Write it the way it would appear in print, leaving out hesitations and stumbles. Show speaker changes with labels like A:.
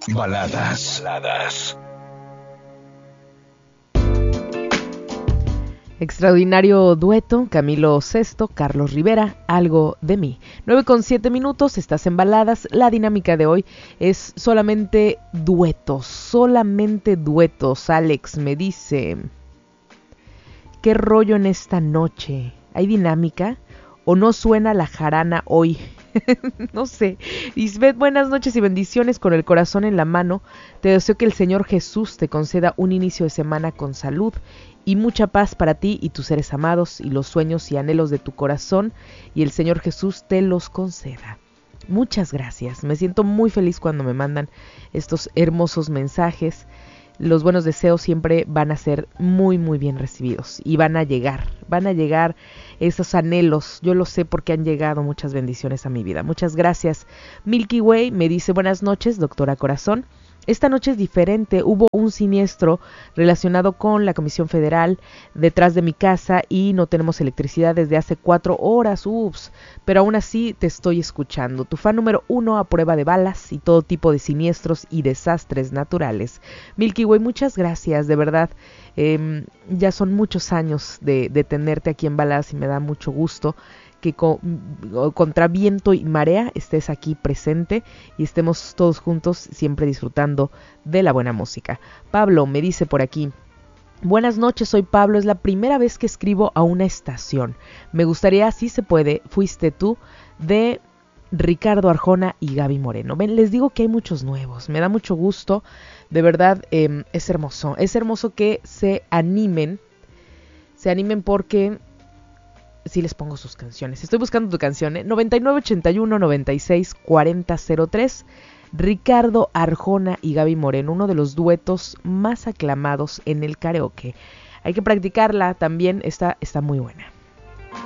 A: Baladas.
B: Extraordinario dueto, Camilo Sesto, Carlos Rivera, Algo de mí. 9:07, estás en Baladas. La dinámica de hoy es solamente duetos. Alex me dice, ¿qué rollo en esta noche? ¿Hay dinámica? ¿O no suena la jarana hoy? No sé. Isbeth, buenas noches y bendiciones con el corazón en la mano. Te deseo que el Señor Jesús te conceda un inicio de semana con salud y mucha paz para ti y tus seres amados y los sueños y anhelos de tu corazón, y el Señor Jesús te los conceda. Muchas gracias. Me siento muy feliz cuando me mandan estos hermosos mensajes. Los buenos deseos siempre van a ser muy muy bien recibidos y van a llegar esos anhelos. Yo lo sé porque han llegado muchas bendiciones a mi vida. Muchas gracias. Milky Way me dice, buenas noches, doctora Corazón. Esta noche es diferente, hubo un siniestro relacionado con la Comisión Federal detrás de mi casa y no tenemos electricidad desde hace 4 horas, pero aún así te estoy escuchando. Tu fan número 1 a prueba de balas y todo tipo de siniestros y desastres naturales. Milky Way, muchas gracias, de verdad. Ya son muchos años de tenerte aquí en Baladas y me da mucho gusto que contra viento y marea estés aquí presente y estemos todos juntos siempre disfrutando de la buena música. Pablo me dice por aquí, buenas noches, soy Pablo, es la primera vez que escribo a una estación. Me gustaría, si se puede, Fuiste tú, de Ricardo Arjona y Gaby Moreno. Ven, les digo que hay muchos nuevos, me da mucho gusto, de verdad. Es hermoso que se animen porque sí les pongo sus canciones. Estoy buscando tu canción, 9981-964003. Ricardo Arjona y Gaby Moreno, uno de los duetos más aclamados en el karaoke. Hay que practicarla también, está muy buena.